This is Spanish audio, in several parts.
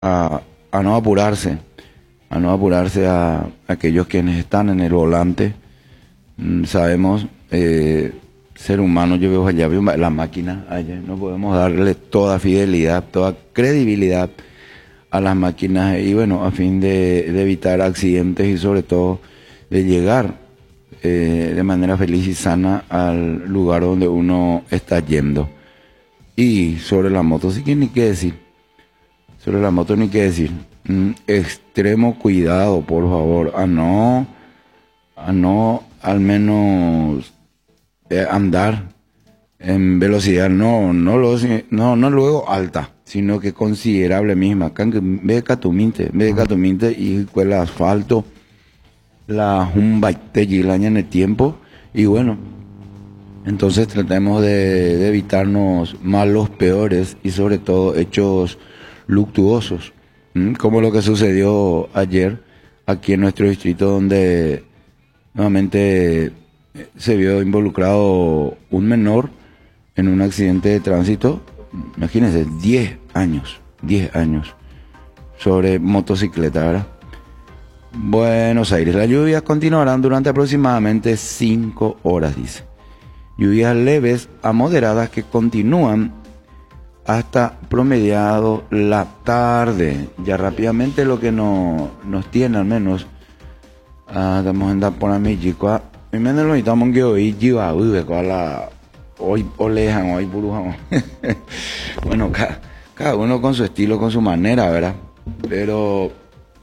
a no apurarse, a aquellos quienes están en el volante. Sabemos, ser humano, yo veo allá, veo la máquina allá, no podemos darle toda fidelidad, toda credibilidad a las máquinas y bueno, a fin de evitar accidentes y sobre todo de llegar de manera feliz y sana al lugar donde uno está yendo. Y sobre la moto, sí que ni qué decir. Sobre la moto ni qué decir. Extremo cuidado, por favor, a no al menos andar en velocidad, no luego alta, sino que considerable misma. Ve catuminte y con el asfalto, la humbaite gilaña en el tiempo, y bueno, entonces tratemos de evitarnos malos peores y sobre todo hechos luctuosos, como lo que sucedió ayer aquí en nuestro distrito, donde nuevamente se vio involucrado un menor en un accidente de tránsito. Imagínense, 10 años sobre motocicleta, ¿verdad? Buenos Aires, las lluvias continuarán durante aproximadamente 5 horas, dice. Lluvias leves a moderadas que continúan hasta promediado la tarde. Ya rápidamente lo que nos tiene al menos, estamos a andar por mí, chicos. Y menos lo estamos que hoy lleva hoy olejan, hoy burujan. Bueno, cada uno con su estilo, con su manera, ¿verdad? Pero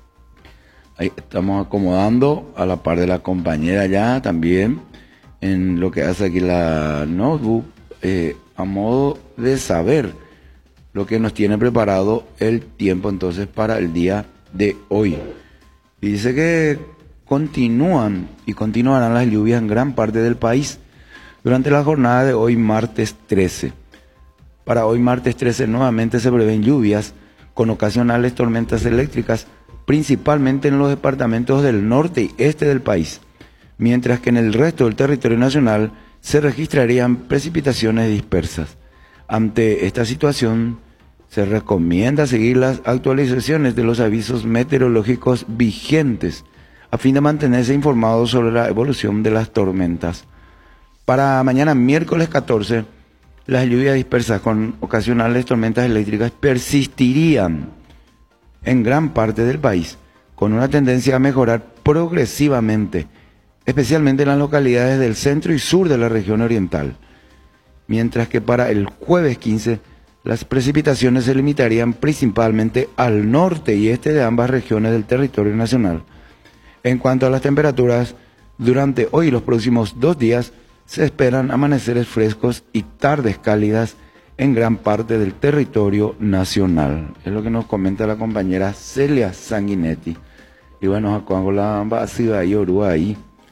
ahí estamos acomodando a la par de la compañera ya también en lo que hace aquí la notebook, a modo de saber lo que nos tiene preparado el tiempo entonces para el día de hoy. Y dice que continúan y continuarán las lluvias en gran parte del país durante la jornada de hoy martes 13. Para hoy martes 13 nuevamente se prevén lluvias con ocasionales tormentas eléctricas, principalmente en los departamentos del norte y este del país, mientras que en el resto del territorio nacional se registrarían precipitaciones dispersas. Ante esta situación, se recomienda seguir las actualizaciones de los avisos meteorológicos vigentes a fin de mantenerse informado sobre la evolución de las tormentas. Para mañana miércoles 14, las lluvias dispersas con ocasionales tormentas eléctricas persistirían en gran parte del país, con una tendencia a mejorar progresivamente, especialmente en las localidades del centro y sur de la región oriental. Mientras que para el jueves 15, las precipitaciones se limitarían principalmente al norte y este de ambas regiones del territorio nacional. En cuanto a las temperaturas, durante hoy y los próximos 2 días se esperan amaneceres frescos y tardes cálidas en gran parte del territorio nacional. Es lo que nos comenta la compañera Celia Sanguinetti. Y bueno, cuando la vacía y Uruguay,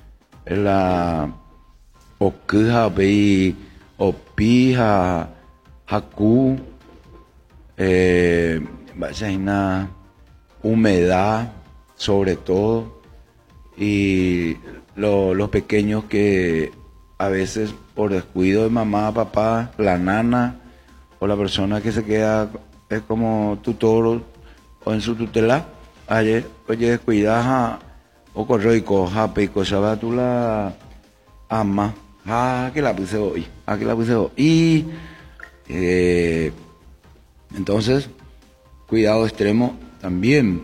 la Ocuja, Opija, Haku, vaya humedad sobre todo, y los pequeños que a veces por descuido de mamá, papá, la nana o la persona que se queda es como tutor o en su tutela, ayer, oye, descuidas o correo y coja, pico, sabes tú la ama, que la puse hoy, que la puse hoy. Y entonces, cuidado extremo también.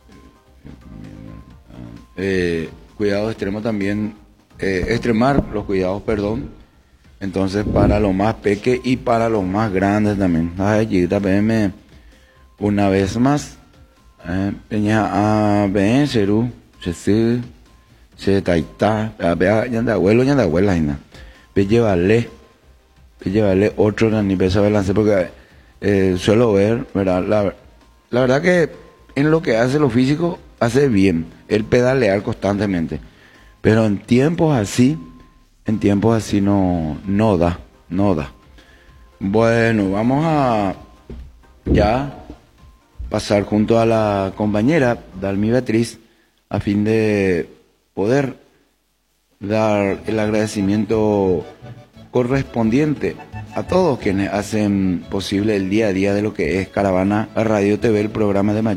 Cuidado extremo también, extremar los cuidados, perdón. Entonces, para los más pequeños y para los más grandes también. Ay, PM, una vez más. Peña, ven, Cerú, se taita, vea, ya de abuelo, ya de abuela, llévale otro ni pesa balance, porque suelo ver, ¿verdad? La verdad que en lo que hace lo físico, hace bien, el pedalear constantemente. Pero en tiempos así no da. Bueno, vamos a ya pasar junto a la compañera Dalmi Beatriz a fin de poder dar el agradecimiento correspondiente a todos quienes hacen posible el día a día de lo que es Caravana Radio TV, el programa de